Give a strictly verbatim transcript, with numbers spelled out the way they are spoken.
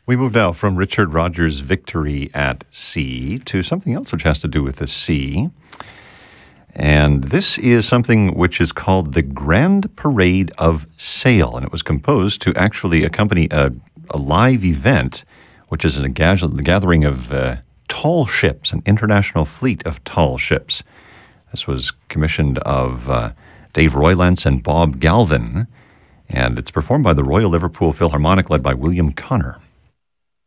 We move now from Richard Rodgers' Victory at Sea to something else which has to do with the sea. And this is something which is called the Grand Parade of Sail. And it was composed to actually accompany a, a live event, which is a gathering of uh, tall ships, an international fleet of tall ships. This was commissioned of uh, Dave Roylance and Bob Galvin. And it's performed by the Royal Liverpool Philharmonic, led by William Connor.